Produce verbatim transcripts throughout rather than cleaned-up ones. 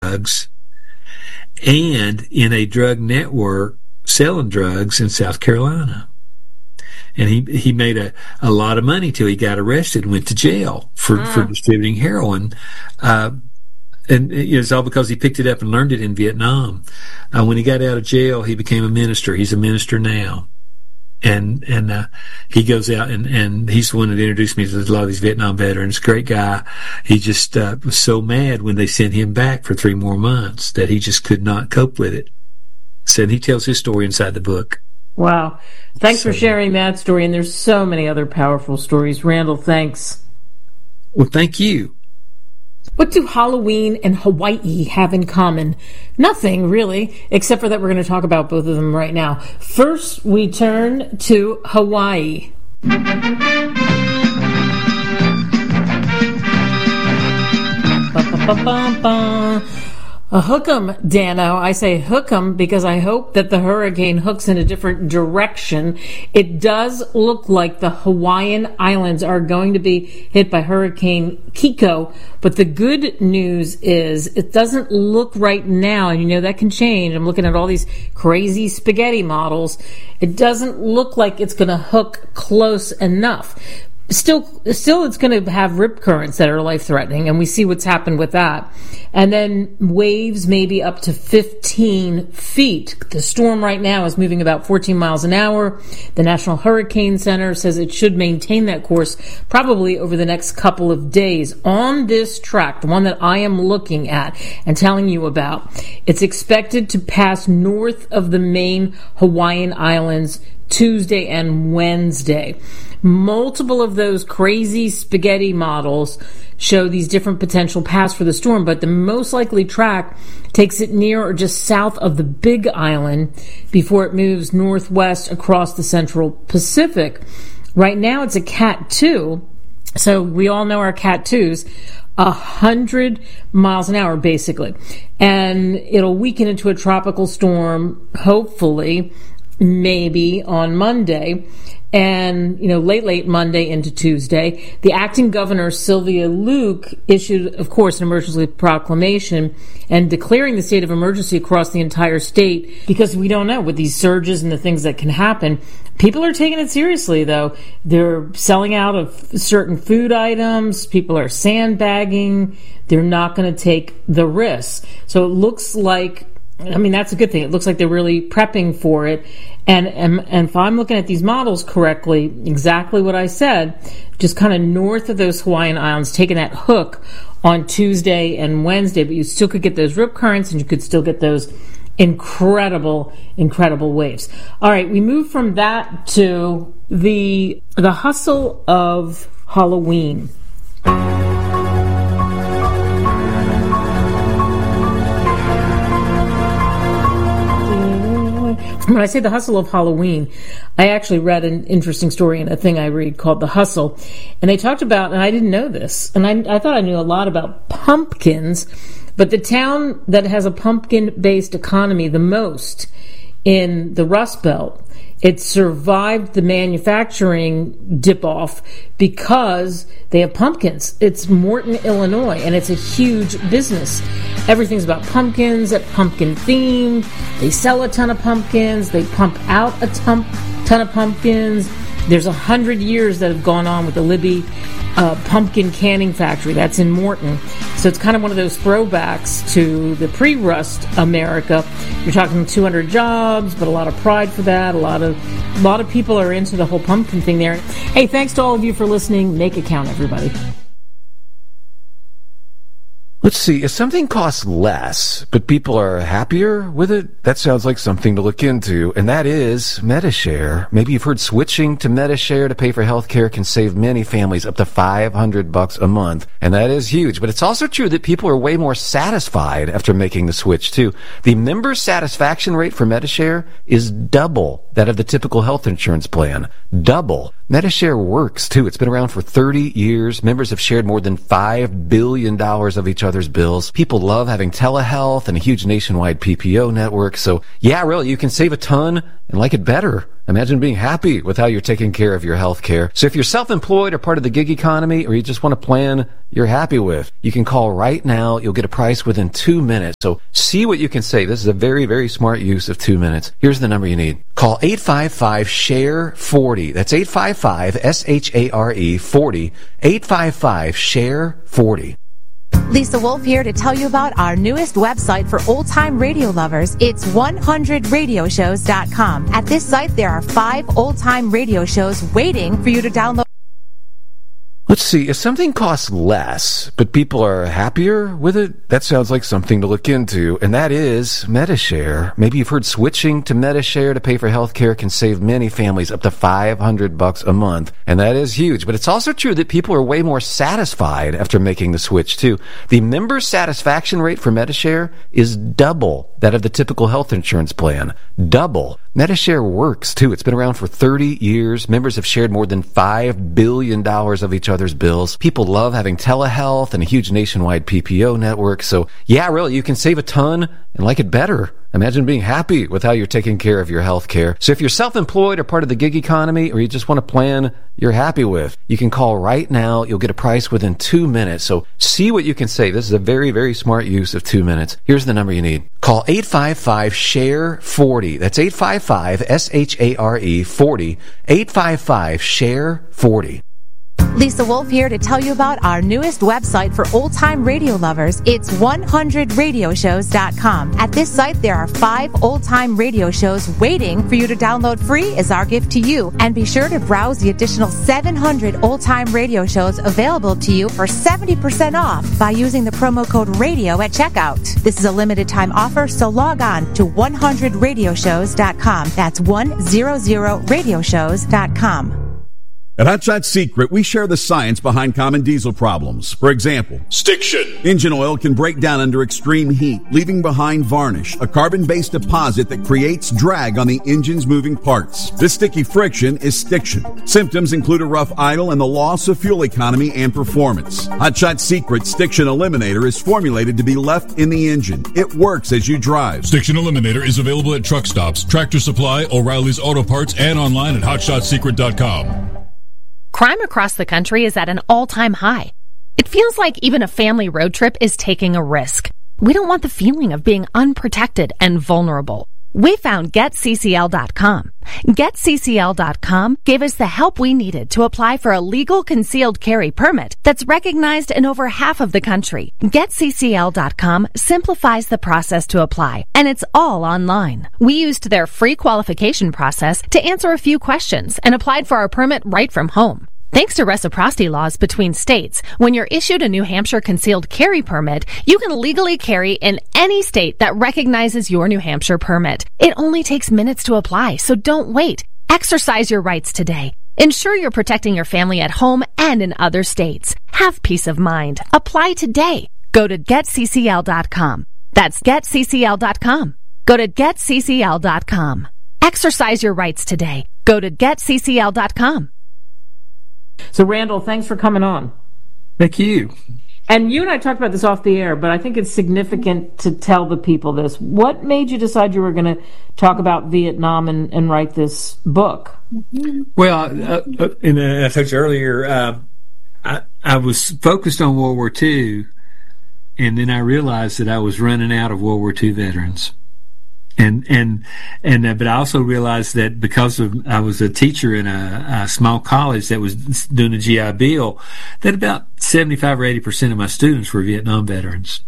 drugs and in a drug network selling drugs in South Carolina. And he he made a, a lot of money till he got arrested and went to jail for, mm. for distributing heroin. Uh, and it's all because he picked it up and learned it in Vietnam. Uh, when he got out of jail, he became a minister. He's a minister now. And and uh, he goes out, and, and he's the one that introduced me to a lot of these Vietnam veterans. Great guy. He just uh, was so mad when they sent him back for three more months that he just could not cope with it. So and he tells his story inside the book. Wow. Thanks so, for sharing that story. And there's so many other powerful stories. Randall, thanks. Well, thank you. What do Halloween and Hawaii have in common? Nothing, really, except for that we're going to talk about both of them right now. First, we turn to Hawaii. Ba-ba-ba-ba-ba. A hook 'em, Dano. I say hook 'em because I hope that the hurricane hooks in a different direction. It does look like the Hawaiian Islands are going to be hit by Hurricane Kiko, but the good news is it doesn't look right now, and you know that can change. I'm looking at all these crazy spaghetti models. It doesn't look like it's going to hook close enough. Still, still, it's going to have rip currents that are life-threatening, and we see what's happened with that. And then waves maybe up to fifteen feet. The storm right now is moving about fourteen miles an hour. The National Hurricane Center says it should maintain that course probably over the next couple of days. On this track, the one that I am looking at and telling you about, it's expected to pass north of the main Hawaiian Islands Tuesday and Wednesday. Multiple of those crazy spaghetti models show these different potential paths for the storm, but the most likely track takes it near or just south of the Big Island before it moves northwest across the central Pacific. Right now it's a Cat two, so we all know our Cat twos, a hundred miles an hour basically, and it'll weaken into a tropical storm, hopefully, maybe on Monday. And, you know, late, late Monday into Tuesday, the acting governor, Sylvia Luke, issued, of course, an emergency proclamation and declaring the state of emergency across the entire state because we don't know with these surges and the things that can happen. People are taking it seriously, though. They're selling out of certain food items. People are sandbagging. They're not going to take the risks. So it looks like, I mean, that's a good thing. It looks like they're really prepping for it. And, and, and if I'm looking at these models correctly, exactly what I said, just kind of north of those Hawaiian Islands, taking that hook on Tuesday and Wednesday, but you still could get those rip currents and you could still get those incredible, incredible waves. All right, we move from that to the the hustle of Halloween. When I say the hustle of Halloween, I actually read an interesting story in a thing I read called The Hustle. And they talked about, and I didn't know this, and I, I thought I knew a lot about pumpkins, but the town that has a pumpkin-based economy the most in the Rust Belt, it survived the manufacturing dip-off because they have pumpkins. It's Morton, Illinois, and it's a huge business. Everything's about pumpkins, pumpkin-themed. They sell a ton of pumpkins. They pump out a ton, ton of pumpkins. There's a hundred years that have gone on with the Libby uh, pumpkin canning factory. That's in Morton. So it's kind of one of those throwbacks to the pre-Rust America. You're talking two hundred jobs, but a lot of pride for that. A lot of a lot of people are into the whole pumpkin thing there. Hey, thanks to all of you for listening. Make it count, everybody. Let's see, if something costs less, but people are happier with it, that sounds like something to look into, and that is Medi-Share. Maybe you've heard switching to Medi-Share to pay for healthcare can save many families up to five hundred bucks a month, and that is huge. But it's also true that people are way more satisfied after making the switch, too. The member satisfaction rate for Medi-Share is double that of the typical health insurance plan. Double. Medi-Share works, too. It's been around for thirty years. Members have shared more than five billion dollars of each other's bills. People love having telehealth and a huge nationwide P P O network. So, yeah, really, you can save a ton and like it better Imagine being happy with how you're taking care of your health care. So if you're self-employed or part of the gig economy, or you just want a plan you're happy with, you can call right now. You'll get a price within two minutes. So see what you can say. This is a very, very smart use of two minutes. Here's the number you need. Call eight five five, S H A R E, forty. That's eight five five, S H A R E, forty. eight five five, S H A R E, forty. Lisa Wolf here to tell you about our newest website for old-time radio lovers. It's one hundred radio shows dot com. At this site, there are five old-time radio shows waiting for you to download. Let's see, if something costs less, but people are happier with it, that sounds like something to look into, and that is Medi-Share. Maybe you've heard switching to Medi-Share to pay for health care can save many families up to five hundred bucks a month, and that is huge. But it's also true that people are way more satisfied after making the switch, too. The member satisfaction rate for Medi-Share is double that of the typical health insurance plan. Double. Medi-Share works, too. It's been around for thirty years. Members have shared more than five billion dollars of each other's bills. People love having telehealth and a huge nationwide P P O network. So, yeah, really, you can save a ton and like it better. Imagine being happy with how you're taking care of your health care. So if you're self-employed or part of the gig economy, or you just want a plan you're happy with, you can call right now. You'll get a price within two minutes. So see what you can say. This is a very, very smart use of two minutes. Here's the number you need. Call eight five five, S H A R E, forty. That's eight five five, S H A R E, forty. eight five five, S H A R E, forty. Lisa Wolf here to tell you about our newest website for old-time radio lovers. It's one hundred radio shows dot com. At this site, there are five old-time radio shows waiting for you to download free as our gift to you. And be sure to browse the additional seven hundred old-time radio shows available to you for seventy percent off by using the promo code RADIO at checkout. This is a limited-time offer, so log on to one hundred radio shows dot com. That's one hundred radio shows dot com. At Hot Shot Secret, we share the science behind common diesel problems. For example, stiction. Engine oil can break down under extreme heat, leaving behind varnish, a carbon-based deposit that creates drag on the engine's moving parts. This sticky friction is stiction. Symptoms include a rough idle and the loss of fuel economy and performance. Hot Shot Secret Stiction Eliminator is formulated to be left in the engine. It works as you drive. Stiction Eliminator is available at truck stops, Tractor Supply, O'Reilly's Auto Parts, and online at hot shot secret dot com. Crime across the country is at an all-time high. It feels like even a family road trip is taking a risk. We don't want the feeling of being unprotected and vulnerable. We found Get C C L dot com. Get C C L dot com gave us the help we needed to apply for a legal concealed carry permit that's recognized in over half of the country. Get C C L dot com simplifies the process to apply, and it's all online. We used their free qualification process to answer a few questions and applied for our permit right from home. Thanks to reciprocity laws between states, when you're issued a New Hampshire concealed carry permit, you can legally carry in any state that recognizes your New Hampshire permit. It only takes minutes to apply, so don't wait. Exercise your rights today. Ensure you're protecting your family at home and in other states. Have peace of mind. Apply today. Go to Get C C L dot com. That's Get C C L dot com. Go to Get C C L dot com. Exercise your rights today. Go to Get C C L dot com. So, Randall, thanks for coming on. Thank you. And you and I talked about this off the air, but I think it's significant to tell the people this. What made you decide you were going to talk about Vietnam and, and write this book? Well, uh, uh, and uh, I told you earlier, uh, I, I was focused on World War Two, and then I realized that I was running out of World War Two veterans. And and and uh, but I also realized that because of I was a teacher in a, a small college that was doing a G I Bill, that about seventy-five or eighty percent of my students were Vietnam veterans.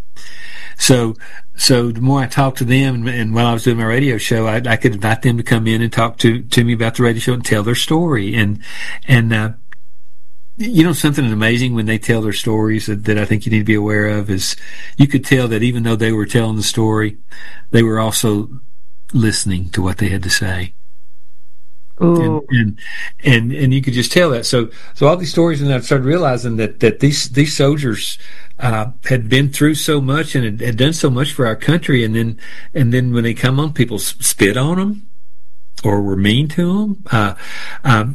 So so the more I talked to them, and, and while I was doing my radio show, I, I could invite them to come in and talk to to me about the radio show and tell their story. And and uh, you know, something amazing when they tell their stories that, that I think you need to be aware of is you could tell that even though they were telling the story, they were also listening to what they had to say. And, and and and you could just tell that. So so all these stories, and I started realizing that that these these soldiers uh, had been through so much and had, had done so much for our country, and then and then when they come on, people spit on them or were mean to them. Uh, um,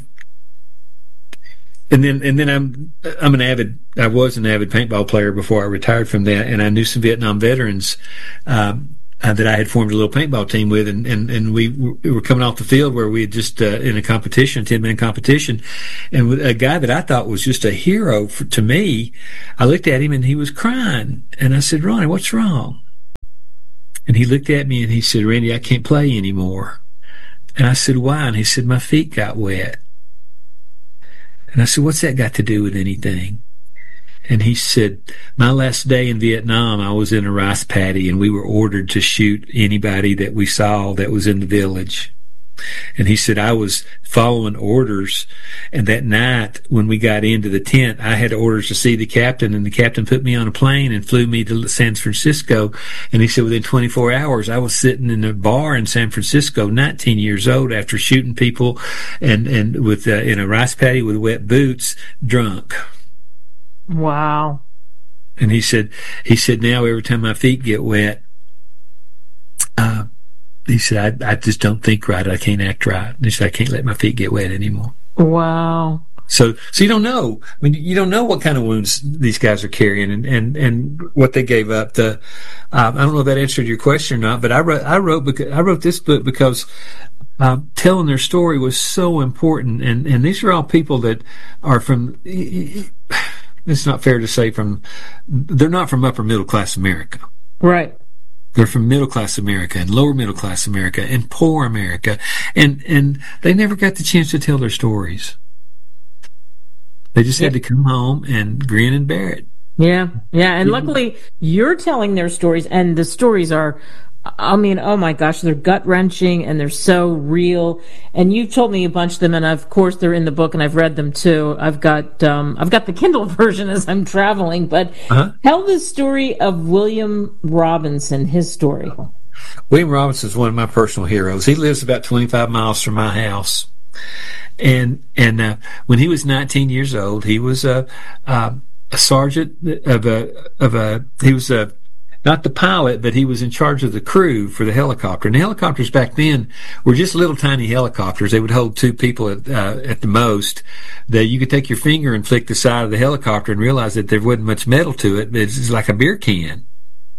And then, and then I'm, I'm an avid, I was an avid paintball player before I retired from that, and I knew some Vietnam veterans, um, uh, that I had formed a little paintball team with, and, and, and we, we were coming off the field where we had just, uh, in a competition, ten man competition, and with a guy that I thought was just a hero for, to me, I looked at him and he was crying. And I said, Ronnie, what's wrong? And he looked at me and he said, Randy, I can't play anymore. And I said, why? And he said, my feet got wet. And I said, what's that got to do with anything? And he said, my last day in Vietnam, I was in a rice paddy and we were ordered to shoot anybody that we saw that was in the village. And he said, I was following orders, and that night when we got into the tent, I had orders to see the captain, and the captain put me on a plane and flew me to San Francisco. And he said within twenty-four hours, I was sitting in a bar in San Francisco, nineteen years old, after shooting people and, and with, uh, in a rice paddy with wet boots, drunk. Wow. And he said, he said, now every time my feet get wet, uh, he said, I, I just don't think right. I can't act right. And he said, I can't let my feet get wet anymore. Wow. So, so you don't know. I mean, you don't know what kind of wounds these guys are carrying and, and, and what they gave up. The, um, I don't know if that answered your question or not, but I wrote, I wrote, because, I wrote this book because, um, telling their story was so important. And, and these are all people that are from, it's not fair to say from, they're not from upper middle class America. Right. They're from middle-class America and lower middle-class America and poor America. And, and they never got the chance to tell their stories. They just yeah. had to come home and grin and bear it. Yeah, yeah. And luckily, you're telling their stories, and the stories are, I mean, oh my gosh, they're gut-wrenching, and they're so real. And you've told me a bunch of them, and of course they're in the book, and I've read them too. I've got um, I've got the Kindle version as I'm traveling. But uh-huh. tell the story of William Robinson, his story. William Robinson is one of my personal heroes. He lives about twenty-five miles from my house. And and uh, when he was nineteen years old, he was a, uh, a sergeant of a, of a, he was a, not the pilot, but he was in charge of the crew for the helicopter. And the helicopters back then were just little tiny helicopters. They would hold two people at, uh, at the most. That you could take your finger and flick the side of the helicopter and realize that there wasn't much metal to it, but it's like a beer can.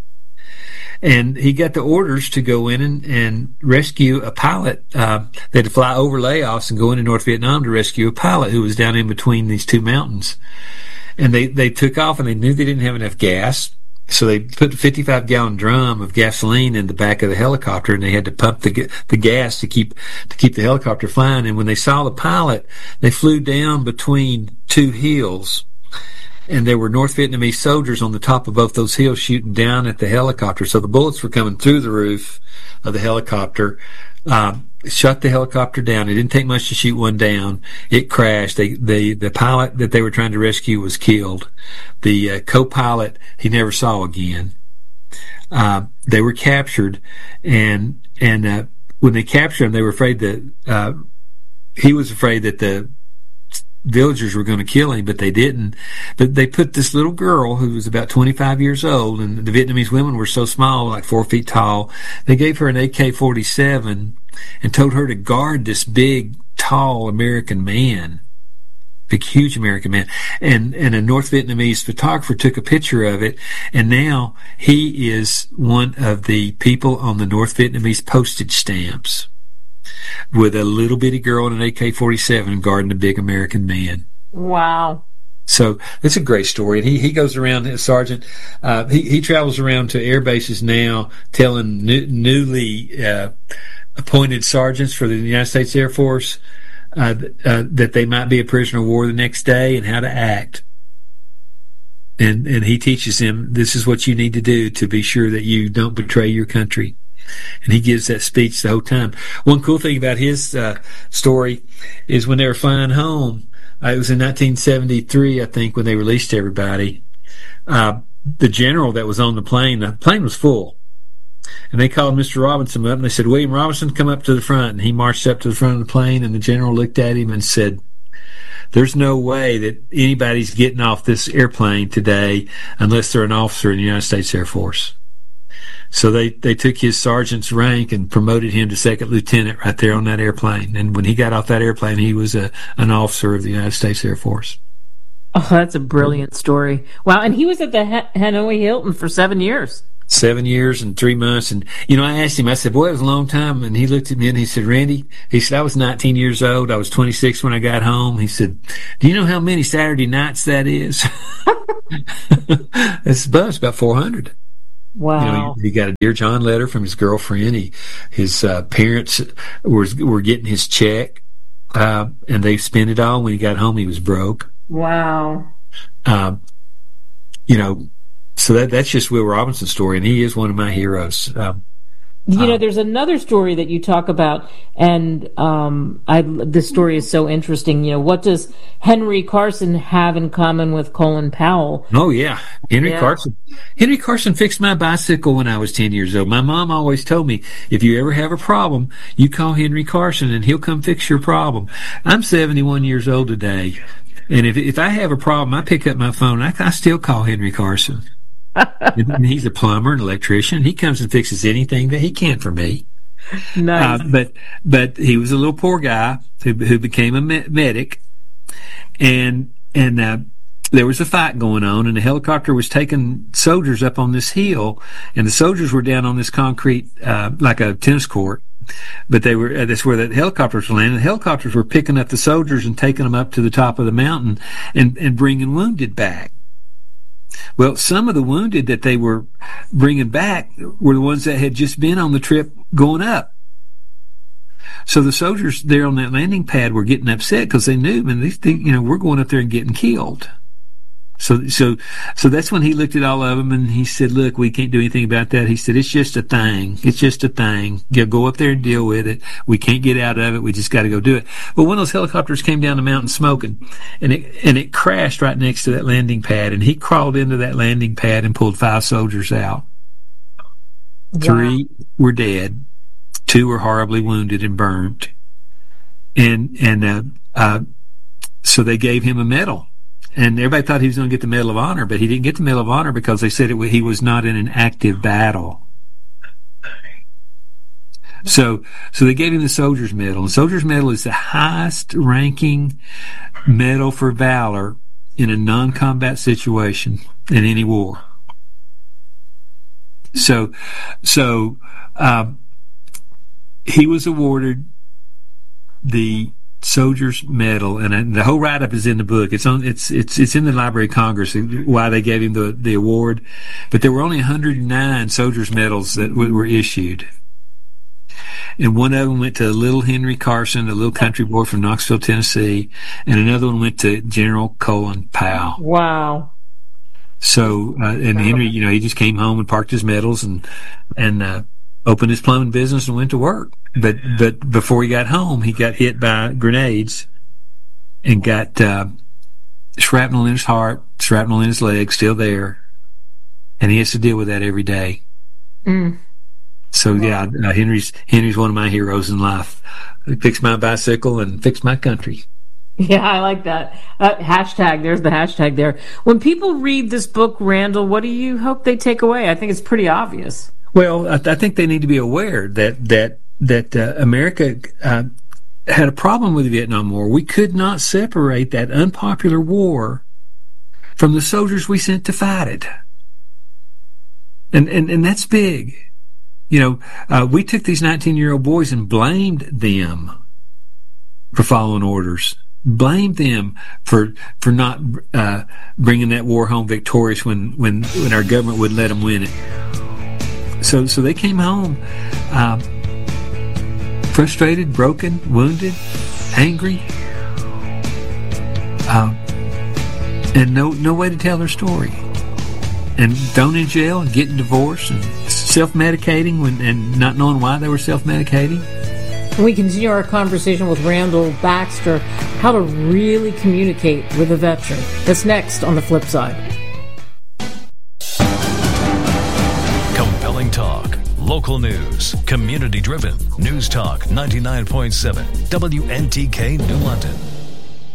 And he got the orders to go in and, and rescue a pilot. Uh, they had to fly over Laos and go into North Vietnam to rescue a pilot who was down in between these two mountains. And they, they took off, and they knew they didn't have enough gas. So they put a fifty-five gallon drum of gasoline in the back of the helicopter, and they had to pump the the gas to keep to keep the helicopter flying. And when they saw the pilot, they flew down between two hills, and there were North Vietnamese soldiers on the top of both those hills shooting down at the helicopter. So the bullets were coming through the roof of the helicopter. Um, shut the helicopter down. It didn't take much to shoot one down. It crashed. They, they, the pilot that they were trying to rescue was killed. The uh, co-pilot he never saw again. Uh, they were captured, and and uh, when they captured him, they were afraid that uh, he was afraid that the villagers were going to kill him, but they didn't. But they put this little girl who was about twenty-five years old, and the Vietnamese women were so small, like four feet tall. They gave her an A K forty-seven and told her to guard this big, tall American man, big, huge American man. And and a North Vietnamese photographer took a picture of it, and now he is one of the people on the North Vietnamese postage stamps, with a little bitty girl in an A K forty-seven guarding a big American man. Wow. So it's a great story. And he, he goes around, as Sergeant, uh, he, he travels around to air bases now telling new, newly uh, appointed sergeants for the United States Air Force uh, uh, that they might be a prisoner of war the next day and how to act. And, and he teaches them, this is what you need to do to be sure that you don't betray your country. And he gives that speech the whole time. One cool thing about his uh, story is when they were flying home, uh, it was in nineteen seventy-three, I think, when they released everybody. Uh, the general that was on the plane, the plane was full. And they called Mister Robinson up, and they said, William Robinson, come up to the front. And he marched up to the front of the plane, and the general looked at him and said, there's no way that anybody's getting off this airplane today unless they're an officer in the United States Air Force. So they, they took his sergeant's rank and promoted him to second lieutenant right there on that airplane. And when he got off that airplane, he was a, an officer of the United States Air Force. Oh, that's a brilliant story. Wow. And he was at the ha- Hanoi Hilton for seven years. Seven years and three months. And, you know, I asked him, I said, boy, it was a long time. And he looked at me and he said, Randy, he said, I was nineteen years old. I was twenty-six when I got home. He said, do you know how many Saturday nights that is? It's about, about four hundred. Wow. You know, he, he got a Dear John letter from his girlfriend. He, his uh, parents were, were getting his check, uh, and they spent it all. When he got home, he was broke. Wow. Uh, you know, So that that's just Will Robinson's story, and he is one of my heroes. Um, you know, um, there's another story that you talk about, and um, I, this story is so interesting. You know, what does Henry Carson have in common with Colin Powell? Oh, yeah. Henry yeah. Carson. Henry Carson fixed my bicycle when I was ten years old. My mom always told me, if you ever have a problem, you call Henry Carson, and he'll come fix your problem. I'm seventy-one years old today, and if if I have a problem, I pick up my phone, and I, I still call Henry Carson. And he's a plumber and electrician. He comes and fixes anything that he can for me. Nice. Uh, but but he was a little poor guy who who became a me- medic, and and uh, there was a fight going on, and the helicopter was taking soldiers up on this hill, and the soldiers were down on this concrete uh, like a tennis court. But they were, uh, that's where the helicopters were landing. The helicopters were picking up the soldiers and taking them up to the top of the mountain and and bringing wounded back. Well, some of the wounded that they were bringing back were the ones that had just been on the trip going up. So the soldiers there on that landing pad were getting upset because they knew, man, these, they, you know, we're going up there and getting killed. So, so, so that's when he looked at all of them and he said, look, we can't do anything about that. He said, it's just a thing. It's just a thing. You go up there and deal with it. We can't get out of it. We just got to go do it. But one of those helicopters came down the mountain smoking, and it, and it crashed right next to that landing pad, and he crawled into that landing pad and pulled five soldiers out. Wow. Three were dead. Two were horribly wounded and burned. And, and, uh, uh, so they gave him a medal. And everybody thought he was going to get the Medal of Honor, but he didn't get the Medal of Honor because they said it, he was not in an active battle. So, so they gave him the Soldier's Medal. The Soldier's Medal is the highest ranking medal for valor in a non-combat situation in any war. So, so, uh, he was awarded the Soldier's Medal, and the whole write-up is in the book. It's on. It's it's it's in the Library of Congress. Why they gave him the the award, but there were only one hundred nine Soldier's Medals that w- were issued, and one of them went to little Henry Carson, a little country boy from Knoxville, Tennessee, and another one went to General Colin Powell. Wow. So, uh, and Henry, you know, he just came home and parked his medals and and uh, opened his plumbing business and went to work. But but before he got home, he got hit by grenades and got uh, shrapnel in his heart, shrapnel in his leg, still there, and he has to deal with that every day. Mm. So yeah, uh, Henry's Henry's one of my heroes in life. He fixed my bicycle and fixed my country. Yeah, I like that. Uh, hashtag, there's the hashtag there. When people read this book, Randall, what do you hope they take away? I think it's pretty obvious. Well, I, th- I think they need to be aware that that that uh, America uh, had a problem with the Vietnam War. We could not separate that unpopular war from the soldiers we sent to fight it. And and, and that's big. You know, uh, we took these nineteen-year-old boys and blamed them for following orders. Blamed them for for not uh, bringing that war home victorious when, when, when our government wouldn't let them win it. So so they came home uh, frustrated, broken, wounded, angry, uh, and no no way to tell their story. And thrown in jail and getting divorced and self-medicating when, and not knowing why they were self-medicating. We continue our conversation with Randall Baxter, how to really communicate with a veteran. That's next on The Flip Side. Compelling talk, local news, community-driven. News Talk ninety-nine point seven, W N T K New London.